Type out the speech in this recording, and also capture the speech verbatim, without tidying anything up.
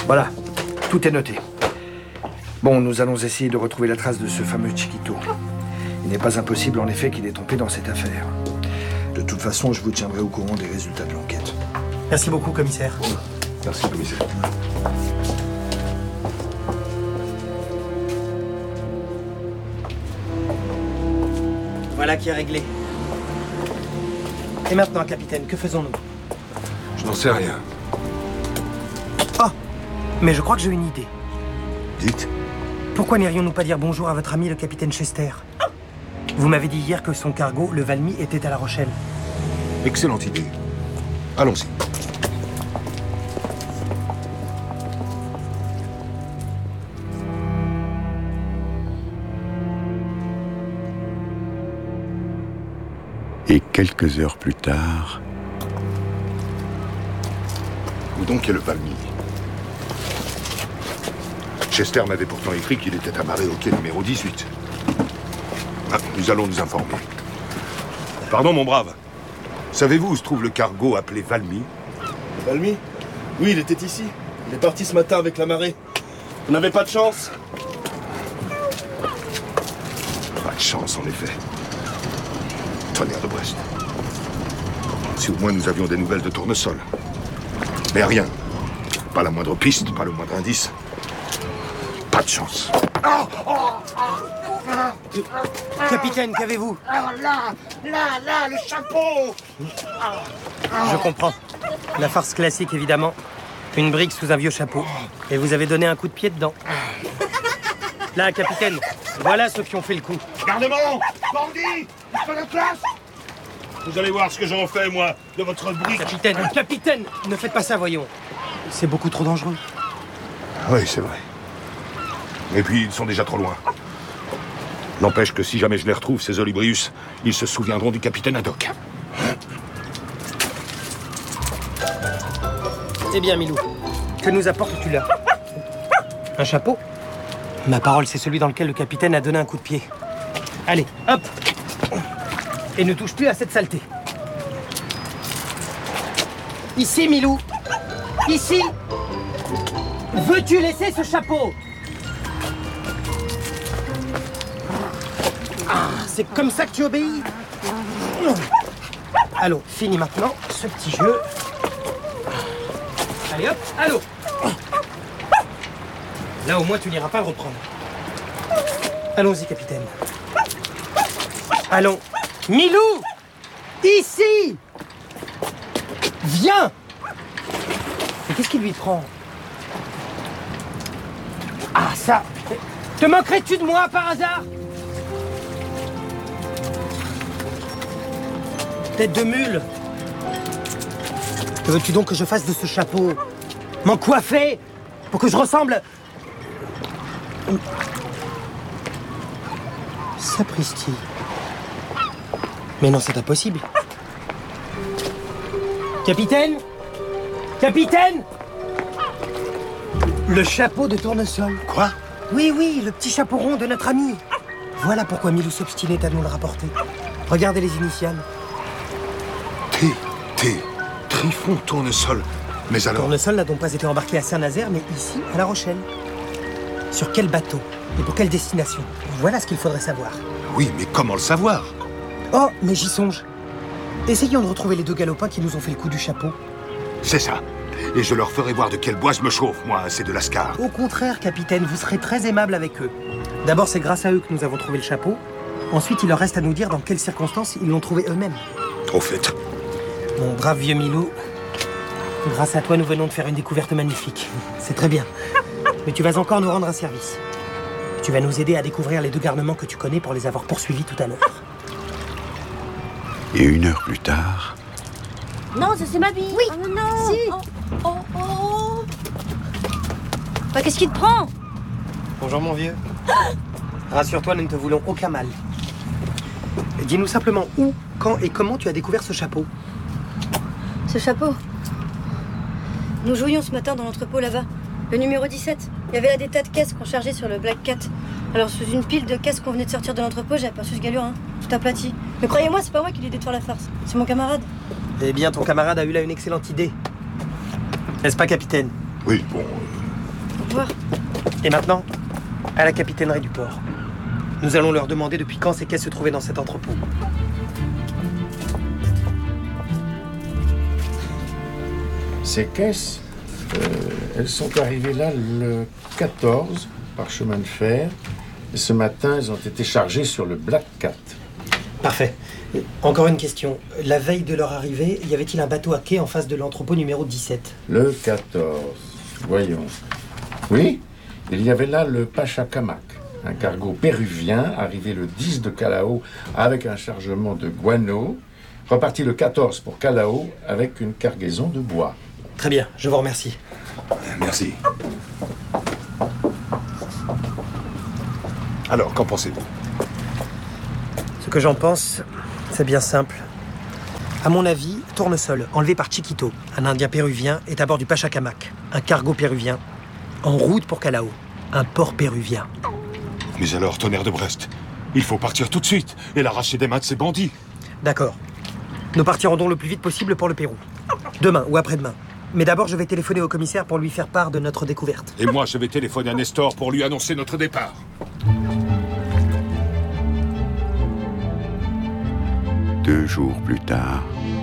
Voilà, tout est noté. Bon, nous allons essayer de retrouver la trace de ce fameux Chiquito. Il n'est pas impossible, en effet, qu'il ait trompé dans cette affaire. De toute façon, je vous tiendrai au courant des résultats de l'enquête. Merci beaucoup, commissaire. Merci, commissaire. Voilà qui est réglé. Et maintenant, capitaine, que faisons-nous? Je n'en sais rien. Oh, mais je crois que j'ai une idée. Dites. Pourquoi n'irions-nous pas dire bonjour à votre ami le capitaine Chester? Vous m'avez dit hier que son cargo, le Valmy, était à La Rochelle. Excellente idée. Allons-y. Et quelques heures plus tard... Où donc est le Valmy? Chester m'avait pourtant écrit qu'il était amarré au quai numéro dix-huit. Ah, nous allons nous informer. Pardon, mon brave. Savez-vous où se trouve le cargo appelé Valmy? Valmy? Oui, il était ici. Il est parti ce matin avec la marée. On n'avait pas de chance. Pas de chance, en effet. Tonnerre de Brest. Si au moins nous avions des nouvelles de Tournesol. Mais rien. Pas la moindre piste, pas le moindre indice. Pas de chance. Capitaine, qu'avez-vous? Alors là, là, là, le chapeau. Je comprends. La farce classique, évidemment. Une brique sous un vieux chapeau. Et vous avez donné un coup de pied dedans. Là, capitaine, voilà ceux qui ont fait le coup. Gardement, bandit, pas de place. Vous allez voir ce que j'en fais, moi, de votre brique. Capitaine, capitaine, ne faites pas ça, voyons. C'est beaucoup trop dangereux. Oui, c'est vrai. Et puis, ils sont déjà trop loin. N'empêche que si jamais je les retrouve, ces Olybrius, ils se souviendront du capitaine Haddock. Eh bien, Milou, que nous apportes-tu là? Un chapeau? Ma parole, c'est celui dans lequel le capitaine a donné un coup de pied. Allez, hop! Et ne touche plus à cette saleté. Ici, Milou! Ici! Veux-tu laisser ce chapeau? Ah, c'est comme ça que tu obéis? Allons, finis maintenant ce petit jeu. Allez hop, allô. Là au moins tu n'iras pas le reprendre. Allons-y, capitaine. Allons. Milou! Ici! Viens! Mais qu'est-ce qui lui prend? Ah, ça! Te moquerais-tu de moi par hasard? Tête de mule! Que veux-tu donc que je fasse de ce chapeau? M'en coiffer? Pour que je ressemble... Sapristi. Mais non, c'est impossible. Capitaine? Capitaine? Le chapeau de Tournesol. Quoi? Oui, oui, le petit chapeau rond de notre ami. Voilà pourquoi Milou s'obstinait à nous le rapporter. Regardez les initiales. T, T, Trifon Tournesol. Mais alors... Tournesol n'a donc pas été embarqué à Saint-Nazaire, mais ici, à La Rochelle. Sur quel bateau? Et pour quelle destination? Voilà ce qu'il faudrait savoir. Oui, mais comment le savoir? Oh, mais j'y songe. Essayons de retrouver les deux galopins qui nous ont fait le coup du chapeau. C'est ça. Et je leur ferai voir de quel bois je me chauffe, moi, c'est de Lascar. Au contraire, capitaine, vous serez très aimable avec eux. D'abord, c'est grâce à eux que nous avons trouvé le chapeau. Ensuite, il leur reste à nous dire dans quelles circonstances ils l'ont trouvé eux-mêmes. Trop fait. Mon brave vieux Milou, grâce à toi, nous venons de faire une découverte magnifique. C'est très bien. Mais tu vas encore nous rendre un service. Tu vas nous aider à découvrir les deux garnements que tu connais pour les avoir poursuivis tout à l'heure. Et une heure plus tard... Non, ça c'est ma bille. Oui. Oh, non. Si. Oh, oh, oh. Bah, qu'est-ce qui te prend? Bonjour mon vieux. Rassure-toi, nous ne te voulons aucun mal. Dis-nous simplement où, quand et comment tu as découvert ce chapeau. Ce chapeau? Nous jouions ce matin dans l'entrepôt là-bas. Le numéro dix-sept. Il y avait là des tas de caisses qu'on chargeait sur le Black Cat. Alors, sous une pile de caisses qu'on venait de sortir de l'entrepôt, j'ai aperçu ce galurin, tout aplati. Mais croyez-moi, c'est pas moi qui l'ai aidé de faire la farce. C'est mon camarade. Eh bien, ton camarade a eu là une excellente idée. N'est-ce pas, capitaine? Oui, bon, euh, revoir. Et maintenant, à la capitainerie du port. Nous allons leur demander depuis quand ces caisses se trouvaient dans cet entrepôt. Ces caisses, euh, elles sont arrivées là le quatorze par chemin de fer. Et ce matin, elles ont été chargées sur le Black Cat. Parfait. Encore une question. La veille de leur arrivée, y avait-il un bateau à quai en face de l'entrepôt numéro dix-sept? Le quatorze. Voyons. Oui, il y avait là le Pachacamac, un cargo péruvien arrivé le dix de Callao avec un chargement de guano, reparti le quatorze pour Callao avec une cargaison de bois. Très bien, je vous remercie. Merci. Alors, qu'en pensez-vous? Ce que j'en pense, c'est bien simple. À mon avis, Tournesol, enlevé par Chiquito, un Indien péruvien, est à bord du Pachacamac, un cargo péruvien, en route pour Callao, un port péruvien. Mais alors, tonnerre de Brest, il faut partir tout de suite et l'arracher des mains de ces bandits. D'accord. Nous partirons donc le plus vite possible pour le Pérou. Demain ou après-demain. Mais d'abord, je vais téléphoner au commissaire pour lui faire part de notre découverte. Et moi, je vais téléphoner à Nestor pour lui annoncer notre départ. Deux jours plus tard,